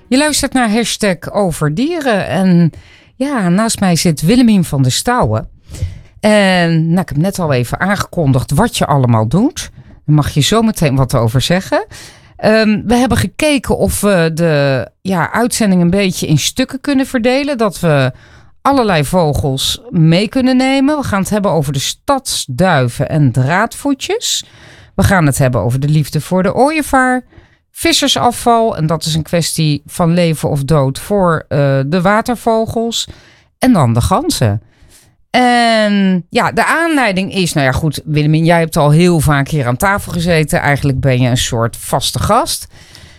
Je luistert naar #Overdieren en ja, naast mij zit Willemien van der Stouwen. En ik heb net al even aangekondigd wat je allemaal doet. Daar mag je zo meteen wat over zeggen. We hebben gekeken of we de uitzending een beetje in stukken kunnen verdelen. Dat we allerlei vogels mee kunnen nemen. We gaan het hebben over de stadsduiven en draadvoetjes. We gaan het hebben over de liefde voor de ooievaar. Vissersafval, en dat is een kwestie van leven of dood voor de watervogels. En dan de ganzen. En ja, de aanleiding is, goed, Willemien, jij hebt al heel vaak hier aan tafel gezeten. Eigenlijk ben je een soort vaste gast.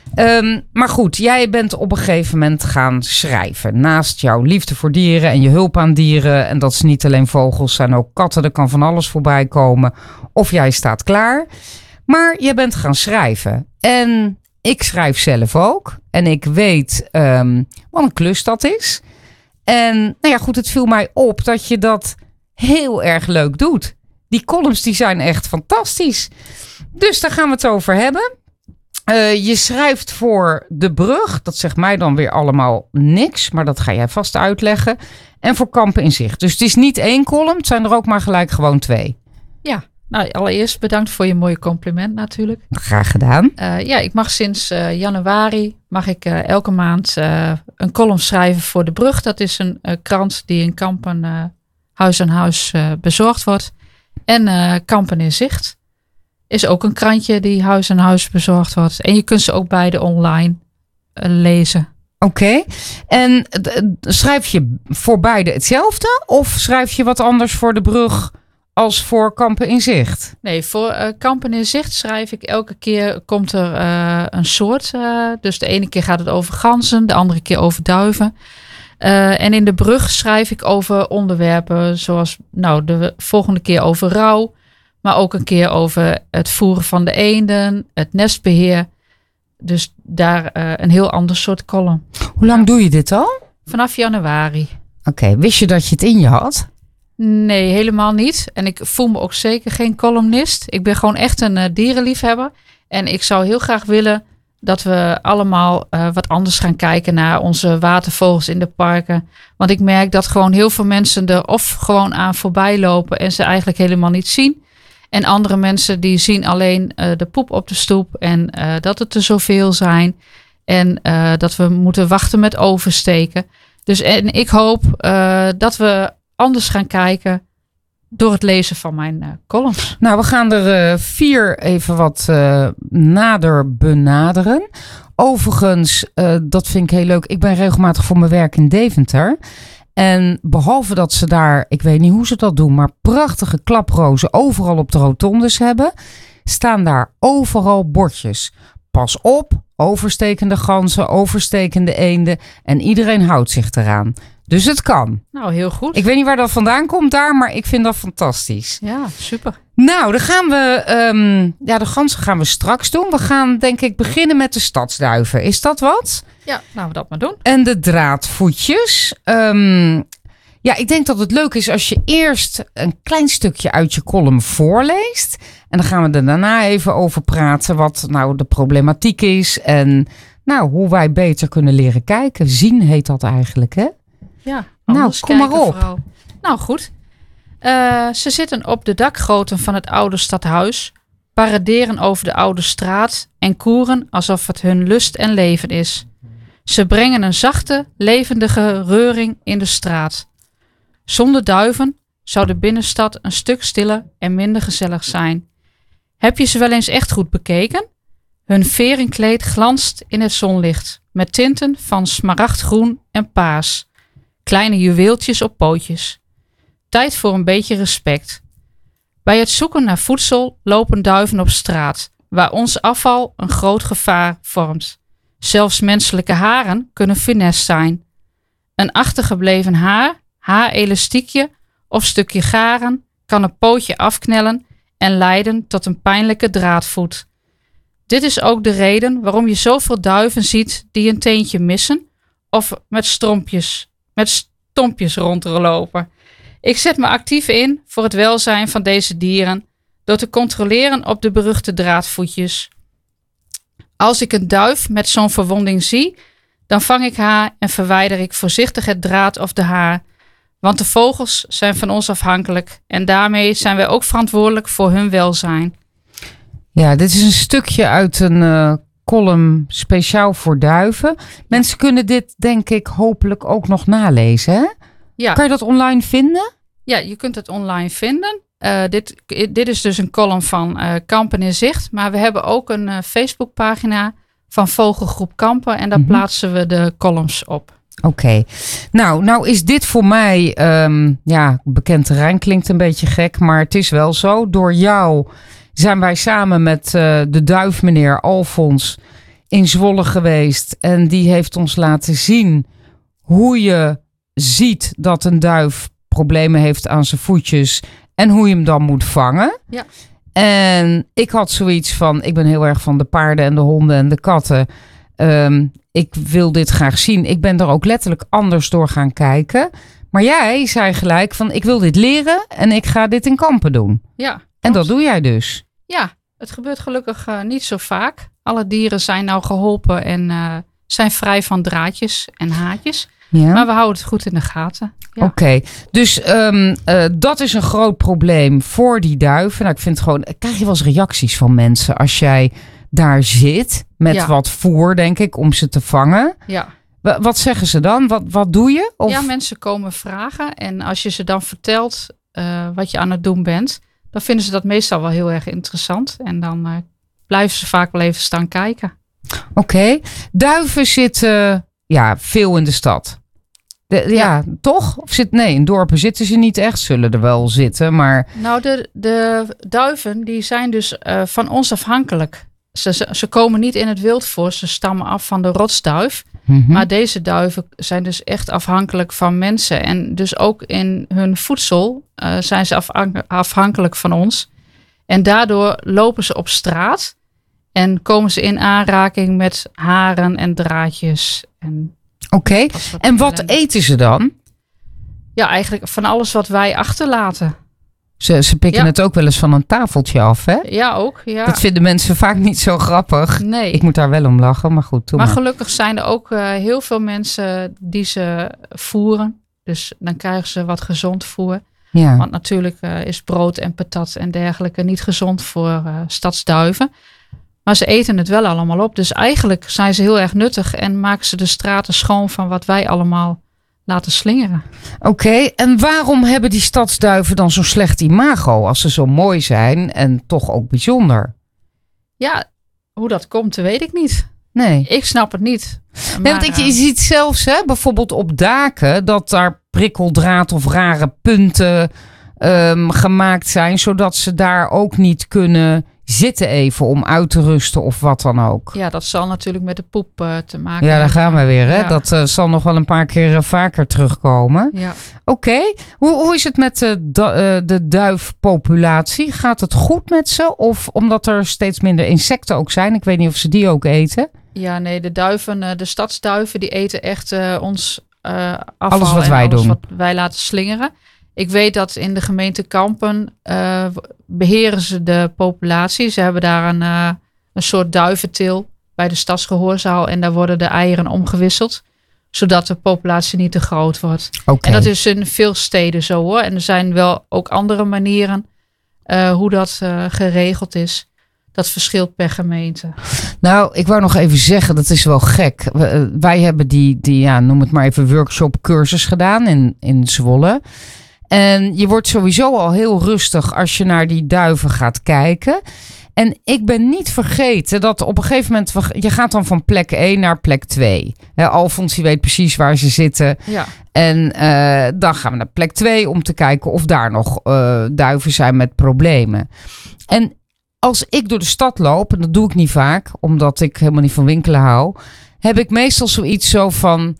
Maar goed, jij bent op een gegeven moment gaan schrijven. Naast jouw liefde voor dieren en je hulp aan dieren. En dat is niet alleen vogels, zijn ook katten. Er kan van alles voorbij komen. Of jij staat klaar. Maar je bent gaan schrijven. En ik schrijf zelf ook. En ik weet wat een klus dat is. En het viel mij op dat je dat heel erg leuk doet. Die columns die zijn echt fantastisch. Dus daar gaan we het over hebben. Je schrijft voor De Brug. Dat zegt mij dan weer allemaal niks. Maar dat ga jij vast uitleggen. En voor Kampen in Zicht. Dus het is niet 1 column. Het zijn er ook maar gelijk gewoon 2. Ja, allereerst bedankt voor je mooie compliment natuurlijk. Graag gedaan. Ik mag sinds januari elke maand een column schrijven voor De Brug. Dat is een krant die in Kampen huis aan huis bezorgd wordt. En Kampen in Zicht is ook een krantje die huis aan huis bezorgd wordt. En je kunt ze ook beide online lezen. Oké. En schrijf je voor beide hetzelfde? Of schrijf je wat anders voor De Brug als voor Kampen in Zicht? Nee, voor Kampen in Zicht schrijf ik elke keer komt er een soort. Dus de ene keer gaat het over ganzen, de andere keer over duiven. En in De Brug schrijf ik over onderwerpen zoals de volgende keer over rouw. Maar ook een keer over het voeren van de eenden, het nestbeheer. Dus daar een heel ander soort column. Hoe lang doe je dit al? Vanaf januari. Oké, wist je dat je het in je had? Nee, helemaal niet. En ik voel me ook zeker geen columnist. Ik ben gewoon echt een dierenliefhebber. En ik zou heel graag willen dat we allemaal wat anders gaan kijken naar onze watervogels in de parken. Want ik merk dat gewoon heel veel mensen er of gewoon aan voorbij lopen en ze eigenlijk helemaal niet zien. En andere mensen die zien alleen de poep op de stoep en dat het er zoveel zijn. En dat we moeten wachten met oversteken. Dus en ik hoop dat we anders gaan kijken door het lezen van mijn columns. We gaan er 4 even wat nader benaderen. Overigens, dat vind ik heel leuk. Ik ben regelmatig voor mijn werk in Deventer. En behalve dat ze daar, ik weet niet hoe ze dat doen, maar prachtige klaprozen overal op de rotondes hebben, staan daar overal bordjes. Pas op, overstekende ganzen, overstekende eenden. En iedereen houdt zich eraan. Dus het kan. Nou, heel goed. Ik weet niet waar dat vandaan komt daar, maar ik vind dat fantastisch. Ja, super. Dan gaan we, de ganzen gaan we straks doen. We gaan denk ik beginnen met de stadsduiven. Is dat wat? Ja, laten we dat maar doen. En de draadvoetjes. Ik denk dat het leuk is als je eerst een klein stukje uit je column voorleest. En dan gaan we er daarna even over praten wat de problematiek is. En hoe wij beter kunnen leren kijken. Zien heet dat eigenlijk, hè? Ja, kom maar op. Vooral. Nou, goed. Ze zitten op de dakgoten van het oude stadhuis, paraderen over de oude straat en koeren alsof het hun lust en leven is. Ze brengen een zachte, levendige reuring in de straat. Zonder duiven zou de binnenstad een stuk stiller en minder gezellig zijn. Heb je ze wel eens echt goed bekeken? Hun verenkleed glanst in het zonlicht, met tinten van smaragdgroen en paars. Kleine juweeltjes op pootjes. Tijd voor een beetje respect. Bij het zoeken naar voedsel lopen duiven op straat, waar ons afval een groot gevaar vormt. Zelfs menselijke haren kunnen funest zijn. Een achtergebleven haarelastiekje of stukje garen kan een pootje afknellen en leiden tot een pijnlijke draadvoet. Dit is ook de reden waarom je zoveel duiven ziet die een teentje missen of met stompjes rondlopen. Ik zet me actief in voor het welzijn van deze dieren door te controleren op de beruchte draadvoetjes. Als ik een duif met zo'n verwonding zie, Dan vang ik haar en verwijder ik voorzichtig het draad of de haar. Want de vogels zijn van ons afhankelijk en daarmee zijn wij ook verantwoordelijk voor hun welzijn. Ja, dit is een stukje uit een column speciaal voor duiven. Mensen kunnen dit denk ik hopelijk ook nog nalezen, hè? Ja. Kan je dat online vinden? Ja, je kunt het online vinden. Dit is dus een column van Kampen in Zicht. Maar we hebben ook een Facebookpagina van Vogelgroep Kampen. En daar plaatsen we de columns op. Oké. Nou is dit voor mij, bekend terrein klinkt een beetje gek. Maar het is wel zo. Door jou zijn wij samen met de duifmeneer Alfons in Zwolle geweest. En die heeft ons laten zien hoe je ziet dat een duif problemen heeft aan zijn voetjes en hoe je hem dan moet vangen. Ja. En ik had zoiets van, ik ben heel erg van de paarden en de honden en de katten. Ik wil dit graag zien. Ik ben er ook letterlijk anders door gaan kijken. Maar jij zei gelijk van, ik wil dit leren en ik ga dit in Kampen doen. Ja. En dat doe jij dus. Ja, het gebeurt gelukkig niet zo vaak. Alle dieren zijn nou geholpen en zijn vrij van draadjes en haatjes. Ja. Maar we houden het goed in de gaten. Ja. Oké, dus dat is een groot probleem voor die duiven. Nou, ik vind gewoon, krijg je wel eens reacties van mensen als jij daar zit met wat voer, denk ik, om ze te vangen? Ja. Wat zeggen ze dan? Wat doe je? Of? Ja, mensen komen vragen en als je ze dan vertelt wat je aan het doen bent, dan vinden ze dat meestal wel heel erg interessant. En dan blijven ze vaak wel even staan kijken. Oké. Duiven zitten veel in de stad. Toch? Of in dorpen zitten ze niet echt. Zullen er wel zitten, maar... Nou, de duiven die zijn dus van ons afhankelijk. Ze komen niet in het wild voor. Ze stammen af van de rotsduif. Mm-hmm. Maar deze duiven zijn dus echt afhankelijk van mensen. En dus ook in hun voedsel zijn ze afhankelijk van ons. En daardoor lopen ze op straat. En komen ze in aanraking met haren en draadjes. Oké. En wat eten ze dan? Ja, eigenlijk van alles wat wij achterlaten. Ze pikken het ook wel eens van een tafeltje af, hè? Ja, ook. Ja. Dat vinden mensen vaak niet zo grappig. Nee. Ik moet daar wel om lachen, maar goed. Maar gelukkig zijn er ook heel veel mensen die ze voeren. Dus dan krijgen ze wat gezond voer. Ja. Want natuurlijk is brood en patat en dergelijke niet gezond voor stadsduiven. Maar ze eten het wel allemaal op. Dus eigenlijk zijn ze heel erg nuttig en maken ze de straten schoon van wat wij allemaal laten slingeren. Oké, en waarom hebben die stadsduiven dan zo'n slecht imago als ze zo mooi zijn en toch ook bijzonder? Ja, hoe dat komt, weet ik niet. Nee. Ik snap het niet. Nee, want je ziet zelfs bijvoorbeeld op daken dat daar prikkeldraad of rare punten gemaakt zijn, zodat ze daar ook niet kunnen zitten even om uit te rusten of wat dan ook. Ja, dat zal natuurlijk met de poep te maken hebben. Ja, daar gaan we weer. Hè? Ja. Dat zal nog wel een paar keer vaker terugkomen. Ja. Oké. Hoe is het met de duifpopulatie? Gaat het goed met ze? Of omdat er steeds minder insecten ook zijn? Ik weet niet of ze die ook eten. Ja, nee, de duiven, de stadsduiven, die eten echt ons afval. Alles wat wij doen. Wat wij laten slingeren. Ik weet dat in de gemeente Kampen beheren ze de populatie. Ze hebben daar een soort duiventil bij de stadsgehoorzaal. En daar worden de eieren omgewisseld. Zodat de populatie niet te groot wordt. Okay. En dat is in veel steden zo hoor. En er zijn wel ook andere manieren hoe dat geregeld is. Dat verschilt per gemeente. Nou, ik wou nog even zeggen, dat is wel gek. Wij hebben die noem het maar even workshop cursus gedaan in Zwolle. En je wordt sowieso al heel rustig als je naar die duiven gaat kijken. En ik ben niet vergeten dat op een gegeven moment, je gaat dan van plek 1 naar plek 2. Alfons, die weet precies waar ze zitten. Ja. En dan gaan we naar plek 2 om te kijken of daar nog duiven zijn met problemen. En als ik door de stad loop, en dat doe ik niet vaak, omdat ik helemaal niet van winkelen hou, heb ik meestal zoiets zo van,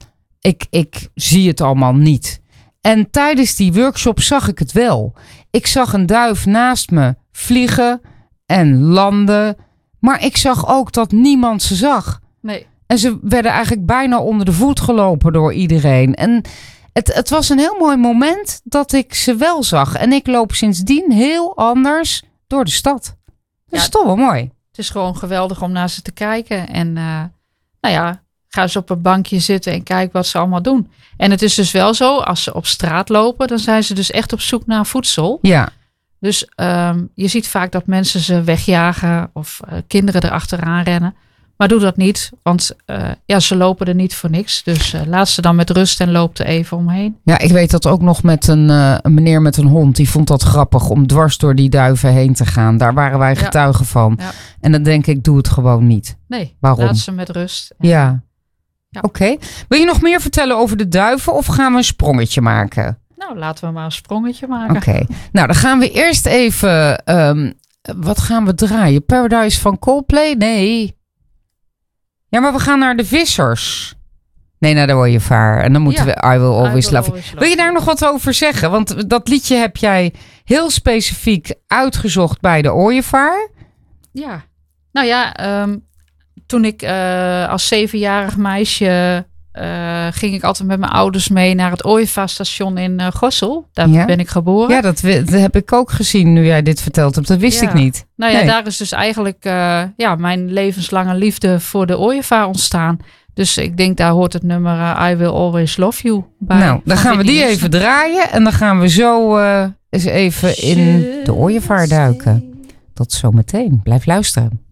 ik zie het allemaal niet. En tijdens die workshop zag ik het wel. Ik zag een duif naast me vliegen en landen. Maar ik zag ook dat niemand ze zag. Nee. En ze werden eigenlijk bijna onder de voet gelopen door iedereen. En het was een heel mooi moment dat ik ze wel zag. En ik loop sindsdien heel anders door de stad. Dat is toch wel mooi. Het is gewoon geweldig om naar ze te kijken. En ga eens op een bankje zitten en kijk wat ze allemaal doen. En het is dus wel zo, als ze op straat lopen, dan zijn ze dus echt op zoek naar voedsel. Ja. Dus je ziet vaak dat mensen ze wegjagen of kinderen erachteraan rennen. Maar doe dat niet, want ze lopen er niet voor niks. Dus laat ze dan met rust en loop er even omheen. Ja, ik weet dat ook nog met een meneer met een hond. Die vond dat grappig om dwars door die duiven heen te gaan. Daar waren wij getuigen van. Ja. En dan denk ik, doe het gewoon niet. Nee, waarom? Laat ze met rust. Ja. Oké. Wil je nog meer vertellen over de duiven of gaan we een sprongetje maken? Nou, laten we maar een sprongetje maken. Oké. Nou, dan gaan we eerst even... wat gaan we draaien? Paradise van Coldplay? Nee. Ja, maar we gaan naar de Vissers. Nee, naar de Ooievaar. En dan moeten we I Will Always Love You. Wil je daar nog wat over zeggen? Want dat liedje heb jij heel specifiek uitgezocht bij de Ooievaar. Ja. Nou ja, toen ik als 7-jarig meisje... ging ik altijd met mijn ouders mee naar het Ooievaarstation in Gorssel. Daar ben ik geboren. Ja, dat heb ik ook gezien nu jij dit verteld hebt. Dat wist ik niet. Nou ja, daar is dus eigenlijk mijn levenslange liefde voor de ooievaar ontstaan. Dus ik denk, daar hoort het nummer I Will Always Love You bij. Nou, dan gaan we die even draaien. En dan gaan we zo eens even in de ooievaar duiken. Tot zometeen. Blijf luisteren.